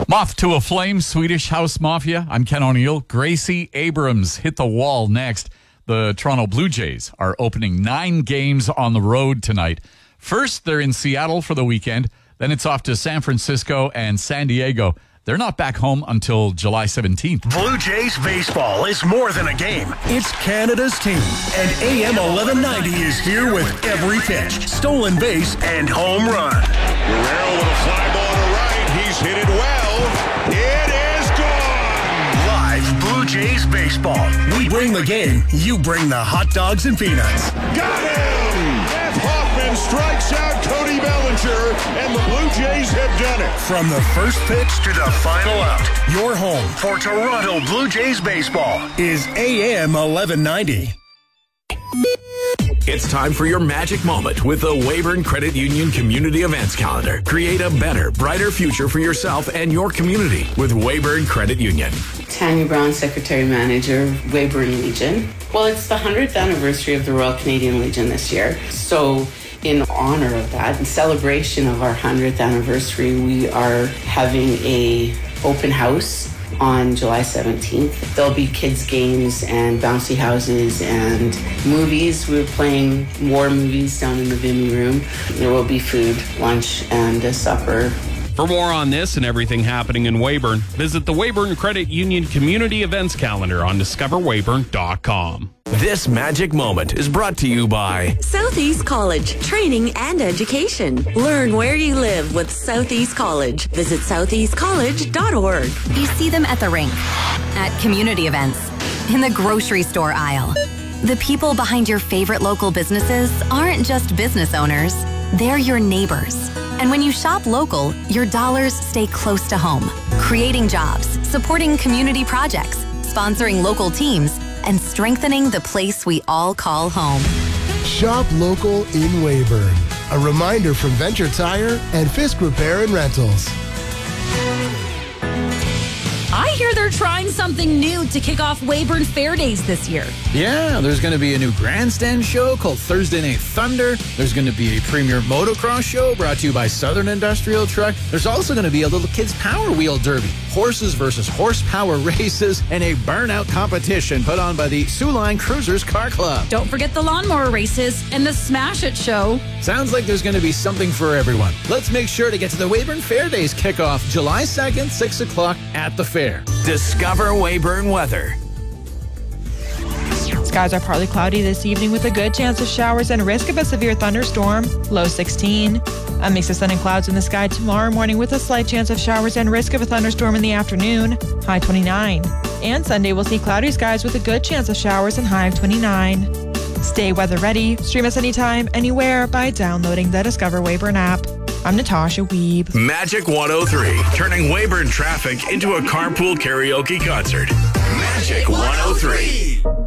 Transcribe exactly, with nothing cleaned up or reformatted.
Moth to a Flame, Swedish House Mafia. I'm Ken O'Neill. Gracie Abrams hit the wall next. The Toronto Blue Jays are opening nine games on the road tonight. First, they're in Seattle for the weekend. Then it's off to San Francisco and San Diego. They're not back home until July seventeenth. Blue Jays baseball is more than a game. It's Canada's team. And A M eleven ninety is here with every pitch, stolen base, and home run. Guerrero with a fly ball to right. He's hit it well. It is gone. Live Blue Jays baseball. We bring the game. You bring the hot dogs and peanuts. Got him! Jeff Hoffman strikes out Cody Bellinger, and the Blue Jays have done it. From the first pitch to the final out, your home for Toronto Blue Jays baseball is A M eleven ninety. It's time for your magic moment with the Weyburn Credit Union Community Events Calendar. Create a better, brighter future for yourself and your community with Weyburn Credit Union. Tanya Brown, Secretary Manager, Weyburn Legion. Well, it's the one hundredth anniversary of the Royal Canadian Legion this year. So in honor of that, in celebration of our one hundredth anniversary, we are having a open house on July seventeenth. There'll be kids' games and bouncy houses and movies. We're playing war movies down in the Vimy room. There will be food, lunch, and a supper. For more on this and everything happening in Weyburn, visit the Weyburn Credit Union Community Events Calendar on discover weyburn dot com. This magic moment is brought to you by Southeast College, training and education. Learn where you live with Southeast College. Visit southeast college dot org. You see them at the rink, at community events, in the grocery store aisle. The people behind your favorite local businesses aren't just business owners, they're your neighbors. And when you shop local, your dollars stay close to home, creating jobs, supporting community projects, sponsoring local teams, and strengthening the place we all call home. Shop local in Weyburn. A reminder from Venture Tire and Fisk Repair and Rentals. I hear they're trying something new to kick off Weyburn Fair Days this year. Yeah, there's going to be a new grandstand show called Thursday Night Thunder. There's going to be a premier motocross show brought to you by Southern Industrial Truck. There's also going to be a little kids power wheel derby, horses versus horsepower races, and a burnout competition put on by the Soo Line Cruisers Car Club. Don't forget the lawnmower races and the Smash It show. Sounds like there's going to be something for everyone. Let's make sure to get to the Weyburn Fair Days kickoff July second, six o'clock at the fair. Discover Weyburn weather. Skies are partly cloudy this evening with a good chance of showers and risk of a severe thunderstorm, low sixteen. A mix of sun and clouds in the sky tomorrow morning with a slight chance of showers and risk of a thunderstorm in the afternoon, high twenty-nine. And Sunday we'll see cloudy skies with a good chance of showers and high of twenty-nine. Stay weather ready. Stream us anytime, anywhere by downloading the Discover Weyburn app. I'm Natasha Weeb. Magic one oh three, turning Weyburn traffic into a carpool karaoke concert. Magic one oh three.